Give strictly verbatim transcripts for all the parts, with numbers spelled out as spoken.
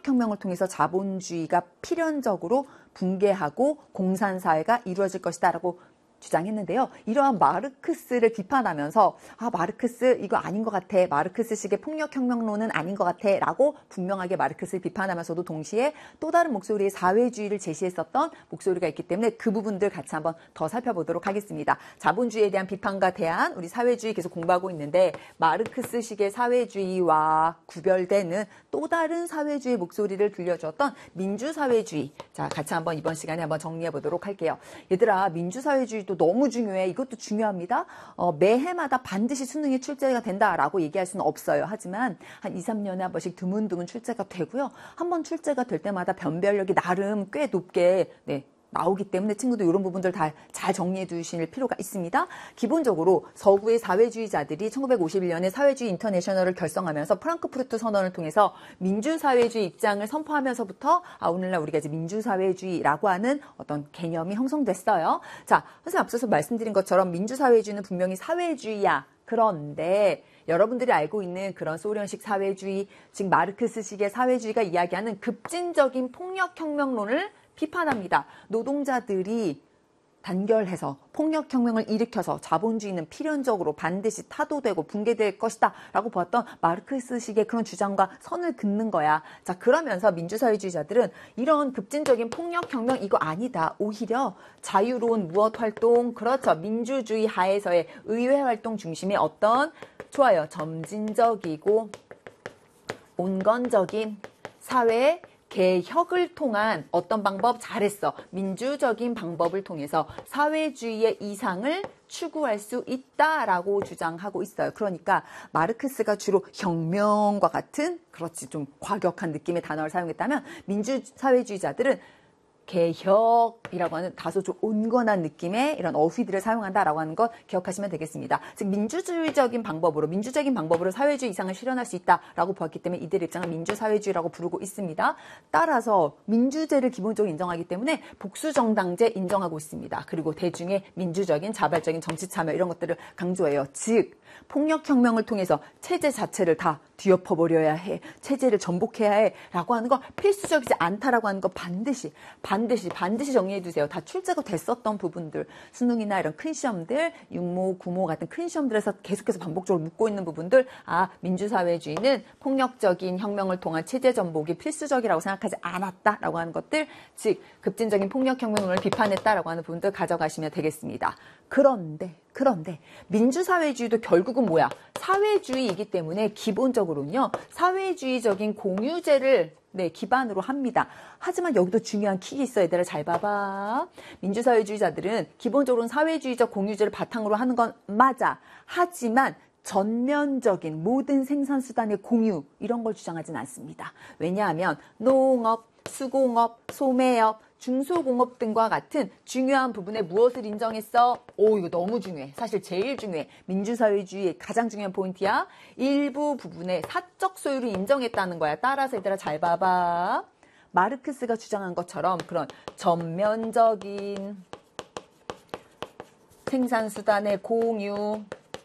폭력혁명을 통해서 자본주의가 필연적으로 붕괴하고 공산사회가 이루어질 것이다 라고 주장했는데요. 이러한 마르크스를 비판하면서 아 마르크스 이거 아닌 것 같아. 마르크스식의 폭력혁명론은 아닌 것 같아 라고 분명하게 마르크스를 비판하면서도 동시에 또 다른 목소리의 사회주의를 제시했었던 목소리가 있기 때문에 그 부분들 같이 한번 더 살펴보도록 하겠습니다. 자본주의에 대한 비판과 대안, 우리 사회주의 계속 공부하고 있는데 마르크스식의 사회주의와 구별되는 또 다른 사회주의 목소리를 들려주었던 민주사회주의. 자, 같이 한번 이번 시간에 한번 정리해 보도록 할게요. 얘들아, 민주사회주의도 너무 중요해. 이것도 중요합니다. 어, 매해마다 반드시 수능에 출제가 된다라고 얘기할 수는 없어요. 하지만 한 이, 삼 년에 한 번씩 드문드문 출제가 되고요. 한 번 출제가 될 때마다 변별력이 나름 꽤 높게 네, 나오기 때문에 친구들 이런 부분들 다 잘 정리해 두실 필요가 있습니다. 기본적으로 서구의 사회주의자들이 천구백오십일 년에 사회주의 인터내셔널을 결성하면서 프랑크푸르트 선언을 통해서 민주사회주의 입장을 선포하면서부터 아, 오늘날 우리가 이제 민주사회주의라고 하는 어떤 개념이 형성됐어요. 자, 선생님 앞서서 말씀드린 것처럼 민주사회주의는 분명히 사회주의야. 그런데 여러분들이 알고 있는 그런 소련식 사회주의, 즉 마르크스식의 사회주의가 이야기하는 급진적인 폭력혁명론을 비판합니다. 노동자들이 단결해서 폭력혁명을 일으켜서 자본주의는 필연적으로 반드시 타도되고 붕괴될 것이다 라고 보았던 마르크스식의 그런 주장과 선을 긋는 거야. 자, 그러면서 민주사회주의자들은 이런 급진적인 폭력혁명 이거 아니다. 오히려 자유로운 무엇 활동, 그렇죠. 민주주의 하에서의 의회 활동 중심의 어떤 좋아요. 점진적이고 온건적인 사회의 개혁을 통한 어떤 방법 잘했어. 민주적인 방법을 통해서 사회주의의 이상을 추구할 수 있다라고 주장하고 있어요. 그러니까 마르크스가 주로 혁명과 같은 그렇지 좀 과격한 느낌의 단어를 사용했다면 민주사회주의자들은 개혁이라고 하는 다소 좀 온건한 느낌의 이런 어휘들을 사용한다라고 하는 것 기억하시면 되겠습니다. 즉 민주주의적인 방법으로 민주적인 방법으로 사회주의 이상을 실현할 수 있다라고 보았기 때문에 이들의 입장은 민주사회주의라고 부르고 있습니다. 따라서 민주제를 기본적으로 인정하기 때문에 복수정당제 인정하고 있습니다. 그리고 대중의 민주적인 자발적인 정치 참여 이런 것들을 강조해요. 즉 폭력혁명을 통해서 체제 자체를 다 뒤엎어버려야 해. 체제를 전복해야 해. 라고 하는 거 필수적이지 않다라고 하는 거 반드시 반드시 반드시 정리해 두세요. 다 출제가 됐었던 부분들. 수능이나 이런 큰 시험들, 육모, 구모 같은 큰 시험들에서 계속해서 반복적으로 묻고 있는 부분들. 아, 민주사회주의는 폭력적인 혁명을 통한 체제 전복이 필수적이라고 생각하지 않았다라고 하는 것들. 즉 급진적인 폭력혁명을 비판했다라고 하는 부분들 가져가시면 되겠습니다. 그런데 그런데 민주사회주의도 결국은 뭐야? 사회주의이기 때문에 기본적으로는요. 사회주의적인 공유제를 네, 기반으로 합니다. 하지만 여기도 중요한 킥이 있어. 얘들아 잘 봐봐. 민주사회주의자들은 기본적으로는 사회주의적 공유제를 바탕으로 하는 건 맞아. 하지만 전면적인 모든 생산수단의 공유 이런 걸 주장하진 않습니다. 왜냐하면 농업, 수공업, 소매업, 중소공업 등과 같은 중요한 부분에 무엇을 인정했어? 오, 이거 너무 중요해. 사실 제일 중요해. 민주사회주의의 가장 중요한 포인트야. 일부 부분에 사적 소유를 인정했다는 거야. 따라서 얘들아 잘 봐봐. 마르크스가 주장한 것처럼 그런 전면적인 생산수단의 공유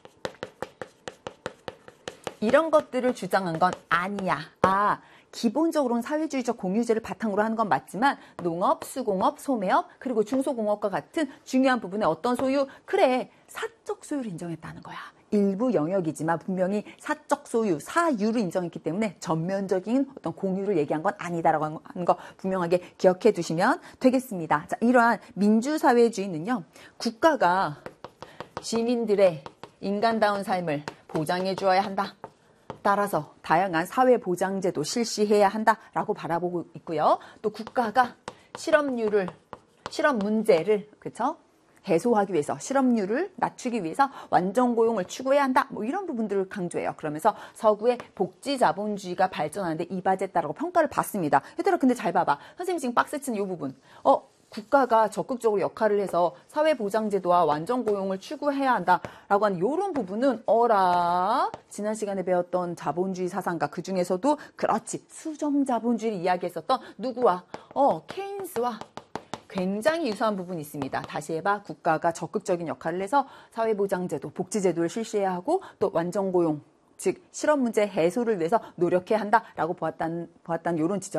이런 것들을 주장한 건 아니야. 아, 기본적으로는 사회주의적 공유제를 바탕으로 하는 건 맞지만 농업, 수공업, 소매업, 그리고 중소공업과 같은 중요한 부분에 어떤 소유? 그래, 사적 소유를 인정했다는 거야. 일부 영역이지만 분명히 사적 소유, 사유를 인정했기 때문에 전면적인 어떤 공유를 얘기한 건 아니다라고 하는 거 분명하게 기억해 두시면 되겠습니다. 자, 이러한 민주사회주의는요, 국가가 시민들의 인간다운 삶을 보장해 주어야 한다. 따라서 다양한 사회보장제도 실시해야 한다라고 바라보고 있고요. 또 국가가 실업률을, 실업 문제를, 그렇죠? 해소하기 위해서, 실업률을 낮추기 위해서 완전고용을 추구해야 한다. 뭐 이런 부분들을 강조해요. 그러면서 서구의 복지자본주의가 발전하는데 이바지했다라고 평가를 받습니다. 얘들아 근데 잘 봐봐. 선생님 지금 박스 친 이 부분. 어? 국가가 적극적으로 역할을 해서 사회보장제도와 완전고용을 추구해야 한다라고 하는 이런 부분은 어라 지난 시간에 배웠던 자본주의 사상가 그중에서도 그렇지 수정자본주의를 이야기했었던 누구와 어 케인스와 굉장히 유사한 부분이 있습니다. 다시 해봐. 국가가 적극적인 역할을 해서 사회보장제도, 복지제도를 실시해야 하고 또 완전고용 즉 실업 문제 해소를 위해서 노력해야 한다라고 보았다는, 보았다는 이런 지점